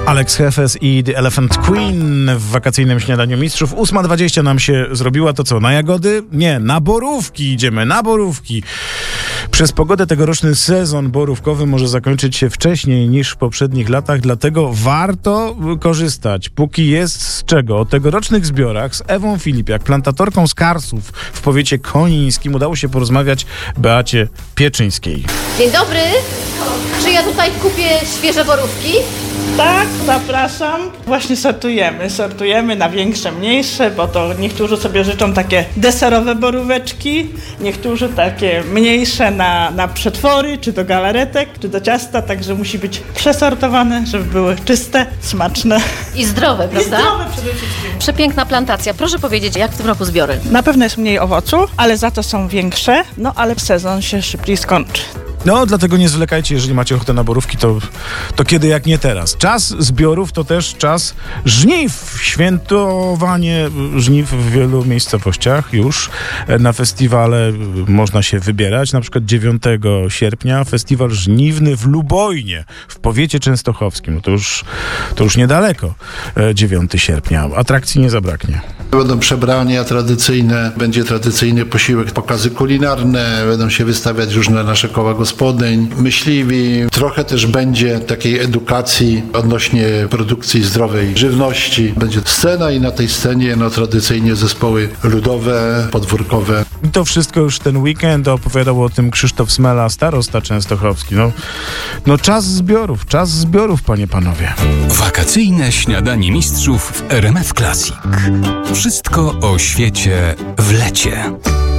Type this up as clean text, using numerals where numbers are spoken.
Alex Hefes i The Elephant Queen w wakacyjnym śniadaniu mistrzów. 8:20 nam się zrobiła. To co, na jagody? Nie, na borówki idziemy, na borówki. Przez pogodę tegoroczny sezon borówkowy może zakończyć się wcześniej niż w poprzednich latach, dlatego warto korzystać, póki jest z czego. O tegorocznych zbiorach z Ewą Filipiak, plantatorką z Karsów w powiecie konińskim, udało się porozmawiać Beacie Pieczyńskiej. Dzień dobry. Czy ja tutaj kupię świeże borówki? Tak, zapraszam. Właśnie sortujemy na większe, mniejsze, bo to niektórzy sobie życzą takie deserowe boróweczki, niektórzy takie mniejsze na przetwory, czy do galaretek, czy do ciasta, także musi być przesortowane, żeby były czyste, smaczne. I zdrowe, prawda? I zdrowe przede wszystkim. Przepiękna plantacja. Proszę powiedzieć, jak w tym roku zbiory? Na pewno jest mniej owocu, ale za to są większe, ale sezon się szybciej skończy. No, dlatego nie zwlekajcie, jeżeli macie ochotę na borówki, to kiedy jak nie teraz. Czas zbiorów to też czas żniw. Świętowanie żniw w wielu miejscowościach już. Na festiwale można się wybierać. Na przykład 9 sierpnia festiwal żniwny w Lubojnie, w powiecie częstochowskim. To już niedaleko. 9 sierpnia. Atrakcji nie zabraknie. Będą przebrania tradycyjne, będzie tradycyjny posiłek, pokazy kulinarne, będą się wystawiać różne nasze koła gospodyń, myśliwi. Trochę też będzie takiej edukacji odnośnie produkcji zdrowej żywności. Będzie scena i na tej scenie tradycyjnie zespoły ludowe, podwórkowe. I to wszystko już ten weekend opowiadał o tym Krzysztof Smela, starosta częstochowski. No czas zbiorów, panie, panowie. Wakacyjne śniadanie mistrzów w RMF Classic. Wszystko o świecie w lecie.